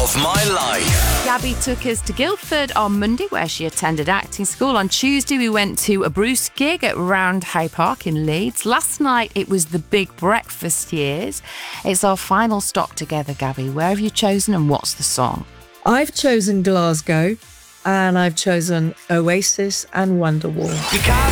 of my life. Gabby took us to Guildford on Monday, where she attended acting school. On Tuesday, we went to a Bruce gig at Roundhay Park in Leeds. Last night, it was the Big Breakfast Years. It's our final stop together, Gabby. Where have you chosen and what's the song? I've chosen Glasgow and I've chosen Oasis and Wonderwall. Because